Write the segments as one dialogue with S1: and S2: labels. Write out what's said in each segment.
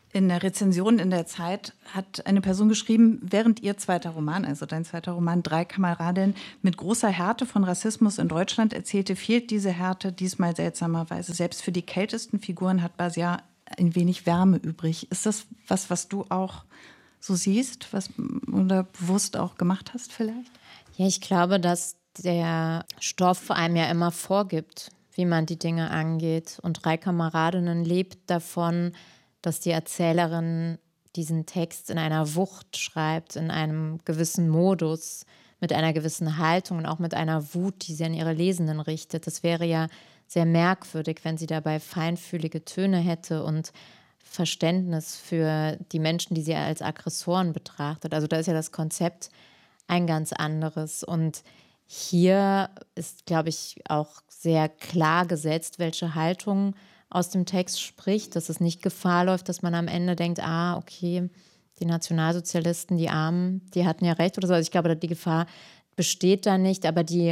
S1: In der Rezension in der Zeit hat eine Person geschrieben, während ihr zweiter Roman, also dein zweiter Roman Drei Kameradinnen, mit großer Härte von Rassismus in Deutschland erzählte, fehlt diese Härte diesmal seltsamerweise. Selbst für die kältesten Figuren hat Basia ein wenig Wärme übrig. Ist das was du auch so siehst, was oder bewusst auch gemacht hast vielleicht?
S2: Ja, ich glaube, dass der Stoff einem ja immer vorgibt, wie man die Dinge angeht. Und Drei Kameradinnen lebt davon, dass die Erzählerin diesen Text in einer Wucht schreibt, in einem gewissen Modus, mit einer gewissen Haltung und auch mit einer Wut, die sie an ihre Lesenden richtet. Das wäre ja sehr merkwürdig, wenn sie dabei feinfühlige Töne hätte und Verständnis für die Menschen, die sie als Aggressoren betrachtet. Also da ist ja das Konzept ein ganz anderes. Und hier ist, glaube ich, auch sehr klar gesetzt, welche Haltung aus dem Text spricht, dass es nicht Gefahr läuft, dass man am Ende denkt, okay, die Nationalsozialisten, die Armen, die hatten ja recht oder so. Also ich glaube, die Gefahr besteht da nicht, aber die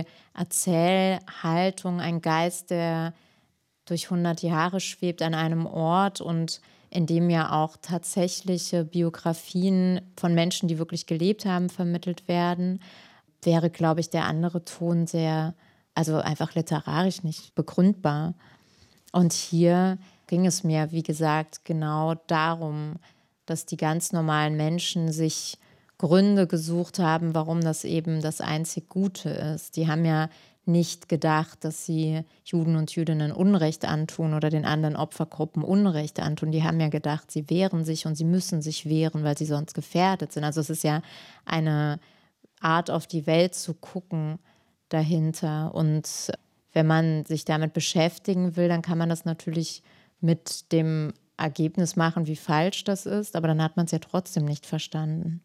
S2: Erzählhaltung, ein Geist, der durch 100 Jahre schwebt an einem Ort und in dem ja auch tatsächliche Biografien von Menschen, die wirklich gelebt haben, vermittelt werden, wäre, glaube ich, der andere Ton sehr, also einfach literarisch nicht begründbar. Und hier ging es mir, wie gesagt, genau darum, dass die ganz normalen Menschen sich Gründe gesucht haben, warum das eben das einzig Gute ist. Die haben ja nicht gedacht, dass sie Juden und Jüdinnen Unrecht antun oder den anderen Opfergruppen Unrecht antun. Die haben ja gedacht, sie wehren sich und sie müssen sich wehren, weil sie sonst gefährdet sind. Also es ist ja eine Art, auf die Welt zu gucken dahinter. Und wenn man sich damit beschäftigen will, dann kann man das natürlich mit dem Ergebnis machen, wie falsch das ist, aber dann hat man es ja trotzdem nicht verstanden.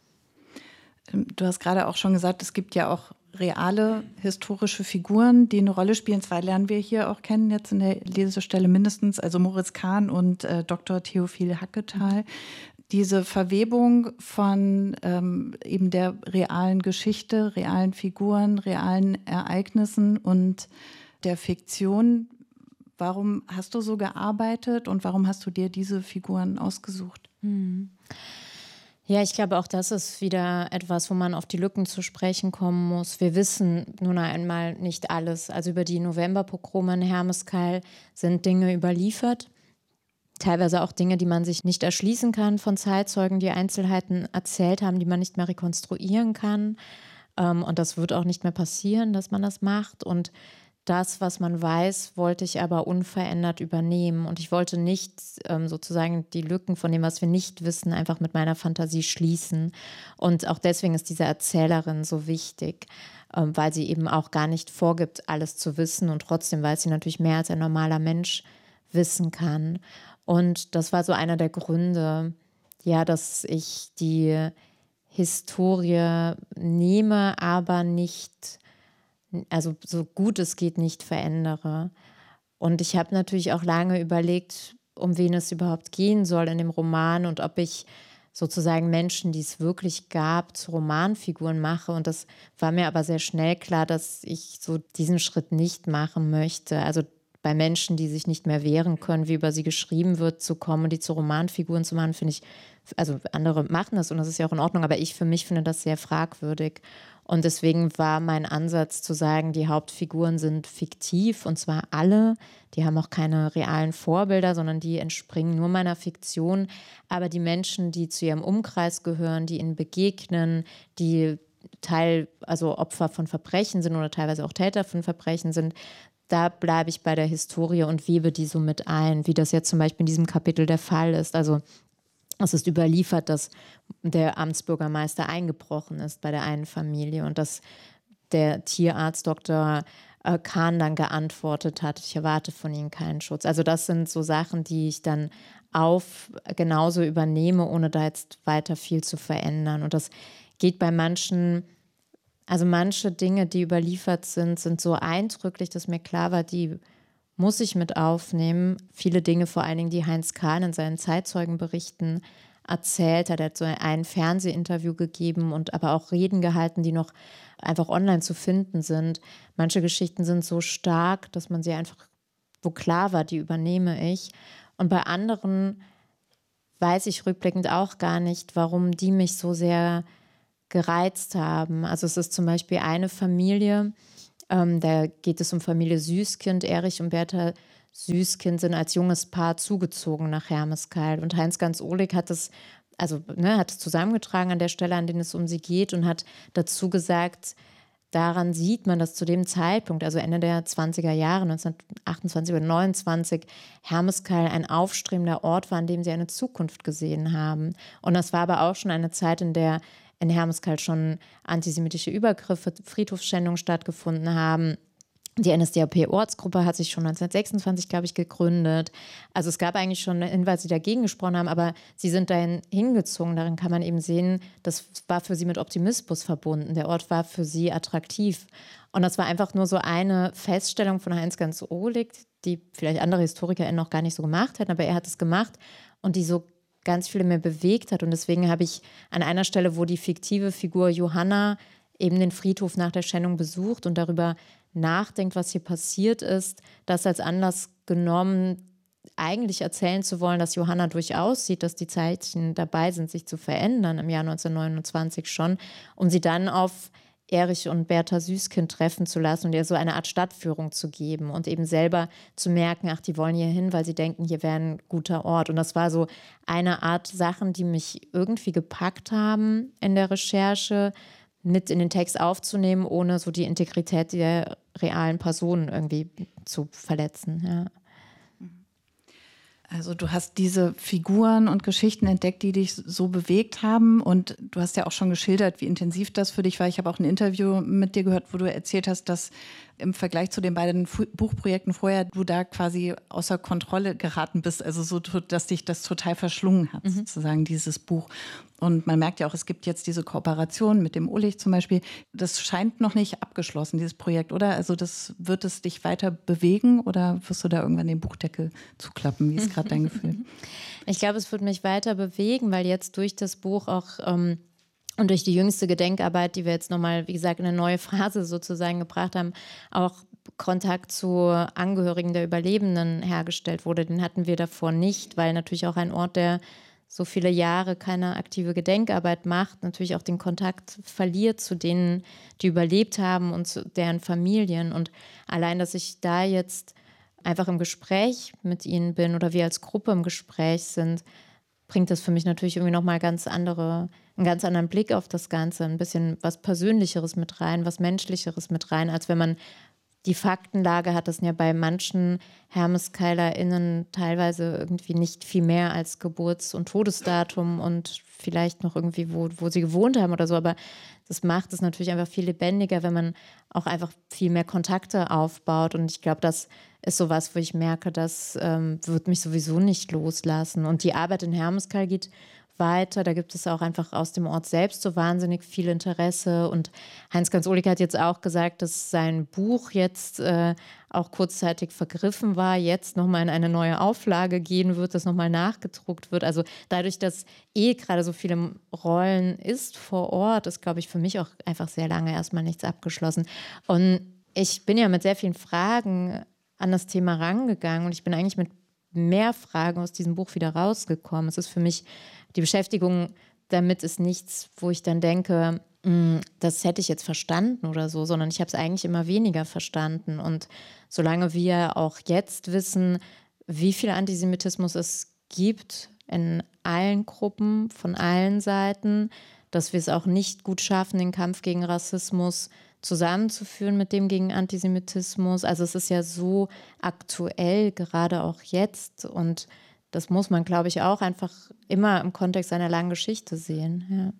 S1: Du hast gerade auch schon gesagt, es gibt ja auch reale historische Figuren, die eine Rolle spielen. Zwei lernen wir hier auch kennen, jetzt in der Lesestelle mindestens, also Moritz Kahn und Dr. Theophil Hacketal. Diese Verwebung von eben der realen Geschichte, realen Figuren, realen Ereignissen und der Fiktion. Warum hast du so gearbeitet und warum hast du dir diese Figuren ausgesucht?
S2: Ja, ich glaube, auch das ist wieder etwas, wo man auf die Lücken zu sprechen kommen muss. Wir wissen nun einmal nicht alles. Also über die Novemberpogrome in Hermeskeil sind Dinge überliefert. Teilweise auch Dinge, die man sich nicht erschließen kann von Zeitzeugen, die Einzelheiten erzählt haben, die man nicht mehr rekonstruieren kann. Und das wird auch nicht mehr passieren, dass man das macht. Und das, was man weiß, wollte ich aber unverändert übernehmen. Und ich wollte nicht sozusagen die Lücken von dem, was wir nicht wissen, einfach mit meiner Fantasie schließen. Und auch deswegen ist diese Erzählerin so wichtig, weil sie eben auch gar nicht vorgibt, alles zu wissen. Und trotzdem weiß sie natürlich mehr, als ein normaler Mensch wissen kann. Und das war so einer der Gründe, ja, dass ich die Historie nehme, aber nicht, also so gut es geht, nicht verändere. Und ich habe natürlich auch lange überlegt, um wen es überhaupt gehen soll in dem Roman und ob ich sozusagen Menschen, die es wirklich gab, zu Romanfiguren mache. Und das war mir aber sehr schnell klar, dass ich so diesen Schritt nicht machen möchte. Also bei Menschen, die sich nicht mehr wehren können, wie über sie geschrieben wird, zu kommen und die zu Romanfiguren zu machen, finde ich, also andere machen das und das ist ja auch in Ordnung, aber ich für mich finde das sehr fragwürdig. Und deswegen war mein Ansatz zu sagen, die Hauptfiguren sind fiktiv und zwar alle. Die haben auch keine realen Vorbilder, sondern die entspringen nur meiner Fiktion. Aber die Menschen, die zu ihrem Umkreis gehören, die ihnen begegnen, die also Opfer von Verbrechen sind oder teilweise auch Täter von Verbrechen sind, da bleibe ich bei der Historie und webe die so mit ein, wie das jetzt zum Beispiel in diesem Kapitel der Fall ist. Also es ist überliefert, dass der Amtsbürgermeister eingebrochen ist bei der einen Familie und dass der Tierarzt Dr. Kahn dann geantwortet hat, ich erwarte von Ihnen keinen Schutz. Also das sind so Sachen, die ich dann genauso übernehme, ohne da jetzt weiter viel zu verändern. Und das geht bei manche Dinge, die überliefert sind, sind so eindrücklich, dass mir klar war, die muss ich mit aufnehmen. Viele Dinge, vor allen Dingen, die Heinz Kahn in seinen Zeitzeugenberichten erzählt hat. Er hat so ein Fernsehinterview gegeben und aber auch Reden gehalten, die noch einfach online zu finden sind. Manche Geschichten sind so stark, dass man sie einfach, wo klar war, die übernehme ich. Und bei anderen weiß ich rückblickend auch gar nicht, warum die mich so sehr gereizt haben. Also es ist zum Beispiel eine Familie, da geht es um Familie Süskind. Erich und Bertha Süskind sind als junges Paar zugezogen nach Hermeskeil. Und Heinz Ganz Ohlig hat es, also hat es zusammengetragen an der Stelle, an der es um sie geht, und hat dazu gesagt, daran sieht man, dass zu dem Zeitpunkt, also Ende der 20er Jahre, 1928 oder 29, Hermeskeil ein aufstrebender Ort war, an dem sie eine Zukunft gesehen haben. Und das war aber auch schon eine Zeit, in der in Hermeskeil schon antisemitische Übergriffe, Friedhofsschändungen stattgefunden haben. Die NSDAP-Ortsgruppe hat sich schon 1926, glaube ich, gegründet. Also es gab eigentlich schon Hinweise, die dagegen gesprochen haben, aber sie sind dahin hingezogen. Darin kann man eben sehen, das war für sie mit Optimismus verbunden. Der Ort war für sie attraktiv. Und das war einfach nur so eine Feststellung von Heinz Ganz Ohlig, die vielleicht andere HistorikerInnen noch gar nicht so gemacht hätten, aber er hat es gemacht und die so ganz viele mehr bewegt hat. Und deswegen habe ich an einer Stelle, wo die fiktive Figur Johanna eben den Friedhof nach der Schändung besucht und darüber nachdenkt, was hier passiert ist, das als Anlass genommen, eigentlich erzählen zu wollen, dass Johanna durchaus sieht, dass die Zeichen dabei sind, sich zu verändern im Jahr 1929 schon, um sie dann auf Erich und Bertha Süskind treffen zu lassen und ihr so eine Art Stadtführung zu geben und eben selber zu merken, ach, die wollen hier hin, weil sie denken, hier wäre ein guter Ort. Und das war so eine Art Sachen, die mich irgendwie gepackt haben in der Recherche, mit in den Text aufzunehmen, ohne so die Integrität der realen Personen irgendwie zu verletzen. Ja.
S1: Also du hast diese Figuren und Geschichten entdeckt, die dich so bewegt haben, und du hast ja auch schon geschildert, wie intensiv das für dich war. Ich habe auch ein Interview mit dir gehört, wo du erzählt hast, dass im Vergleich zu den beiden Buchprojekten vorher du da quasi außer Kontrolle geraten bist, also so, dass dich das total verschlungen hat, sozusagen dieses Buch. Und man merkt ja auch, es gibt jetzt diese Kooperation mit dem Ohlig zum Beispiel. Das scheint noch nicht abgeschlossen, dieses Projekt, oder? Also wird es dich weiter bewegen oder wirst du da irgendwann den Buchdeckel zuklappen? Wie ist gerade dein Gefühl?
S2: Ich glaube, es wird mich weiter bewegen, weil jetzt durch das Buch auch und durch die jüngste Gedenkarbeit, die wir jetzt nochmal, wie gesagt, in eine neue Phase sozusagen gebracht haben, auch Kontakt zu Angehörigen der Überlebenden hergestellt wurde. Den hatten wir davor nicht, weil natürlich auch ein Ort, der so viele Jahre keine aktive Gedenkarbeit macht, natürlich auch den Kontakt verliert zu denen, die überlebt haben und zu deren Familien. Und allein, dass ich da jetzt einfach im Gespräch mit ihnen bin oder wir als Gruppe im Gespräch sind, bringt das für mich natürlich irgendwie nochmal einen ganz anderen Blick auf das Ganze, ein bisschen was Persönlicheres mit rein, was Menschlicheres mit rein, als wenn man die Faktenlage hat. Das sind ja bei manchen HermeskeilerInnen teilweise irgendwie nicht viel mehr als Geburts- und Todesdatum und vielleicht noch irgendwie, wo sie gewohnt haben oder so. Aber das macht es natürlich einfach viel lebendiger, wenn man auch einfach viel mehr Kontakte aufbaut. Und ich glaube, das ist sowas, wo ich merke, das wird mich sowieso nicht loslassen. Und die Arbeit in Hermeskeil geht weiter. Da gibt es auch einfach aus dem Ort selbst so wahnsinnig viel Interesse. Und Heinz Ganz Ohlig hat jetzt auch gesagt, dass sein Buch jetzt auch kurzzeitig vergriffen war, jetzt nochmal in eine neue Auflage gehen wird, das nochmal nachgedruckt wird. Also dadurch, dass gerade so viele Rollen ist vor Ort, ist, glaube ich, für mich auch einfach sehr lange erstmal nichts abgeschlossen. Und ich bin ja mit sehr vielen Fragen an das Thema rangegangen und ich bin eigentlich mit mehr Fragen aus diesem Buch wieder rausgekommen. Es ist für mich, die Beschäftigung damit ist nichts, wo ich dann denke, das hätte ich jetzt verstanden oder so, sondern ich habe es eigentlich immer weniger verstanden. Und solange wir auch jetzt wissen, wie viel Antisemitismus es gibt in allen Gruppen, von allen Seiten, dass wir es auch nicht gut schaffen, den Kampf gegen Rassismus zusammenzuführen mit dem gegen Antisemitismus. Also es ist ja so aktuell, gerade auch jetzt. Und das muss man, glaube ich, auch einfach immer im Kontext einer langen Geschichte sehen. Ja.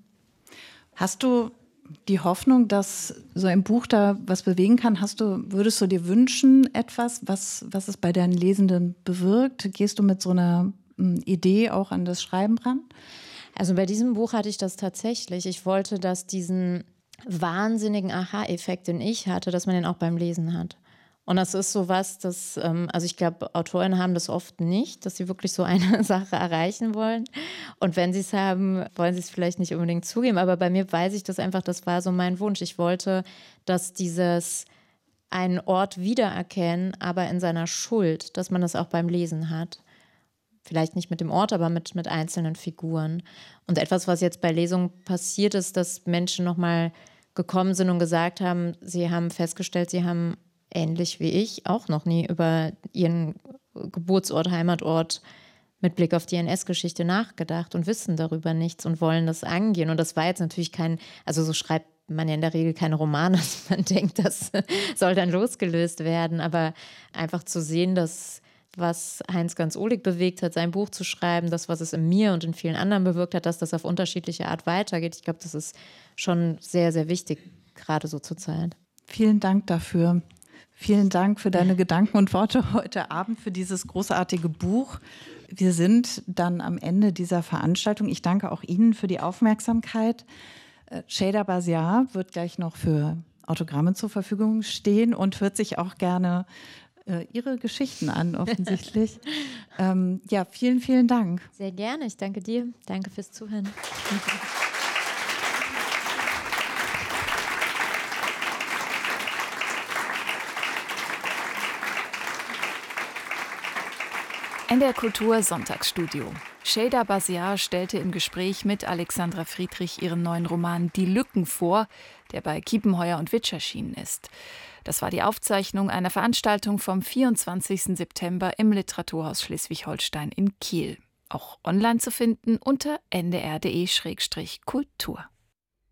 S1: Hast du die Hoffnung, dass so ein Buch da was bewegen kann? Würdest du dir wünschen, etwas, was es bei deinen Lesenden bewirkt? Gehst du mit so einer Idee auch an das Schreiben ran?
S2: Also bei diesem Buch hatte ich das tatsächlich. Ich wollte, dass diesen wahnsinnigen Aha-Effekt, den ich hatte, dass man den auch beim Lesen hat. Und das ist sowas, also ich glaube, Autorinnen haben das oft nicht, dass sie wirklich so eine Sache erreichen wollen. Und wenn sie es haben, wollen sie es vielleicht nicht unbedingt zugeben. Aber bei mir weiß ich das einfach, das war so mein Wunsch. Ich wollte, dass einen Ort wiedererkennen, aber in seiner Schuld, dass man das auch beim Lesen hat. vielleicht nicht mit dem Ort, aber mit einzelnen Figuren. Und etwas, was jetzt bei Lesungen passiert ist, dass Menschen nochmal gekommen sind und gesagt haben, sie haben festgestellt, sie haben ähnlich wie ich auch noch nie über ihren Geburtsort, Heimatort mit Blick auf die NS-Geschichte nachgedacht und wissen darüber nichts und wollen das angehen. Und das war jetzt natürlich also so schreibt man ja in der Regel keine Romane, dass man denkt, das soll dann losgelöst werden. Aber einfach zu sehen, dass was Heinz Ganz-Ohlig bewegt hat, sein Buch zu schreiben, das, was es in mir und in vielen anderen bewirkt hat, dass das auf unterschiedliche Art weitergeht. Ich glaube, das ist schon sehr, sehr wichtig, gerade so zur Zeit.
S1: Vielen Dank dafür. Vielen Dank für deine Gedanken und Worte heute Abend, für dieses großartige Buch. Wir sind dann am Ende dieser Veranstaltung. Ich danke auch Ihnen für die Aufmerksamkeit. Şeyda Basiar wird gleich noch für Autogramme zur Verfügung stehen und hört sich auch gerne Ihre Geschichten an, offensichtlich. Ja, vielen, vielen Dank.
S2: Sehr gerne. Ich danke dir. Danke fürs Zuhören.
S3: NDR Kultur Sonntagsstudio. Şeyda Basiar stellte im Gespräch mit Alexandra Friedrich ihren neuen Roman Die Lücken vor, der bei Kiepenheuer und Witsch erschienen ist. Das war die Aufzeichnung einer Veranstaltung vom 24. September im Literaturhaus Schleswig-Holstein in Kiel. Auch online zu finden unter ndr.de/kultur.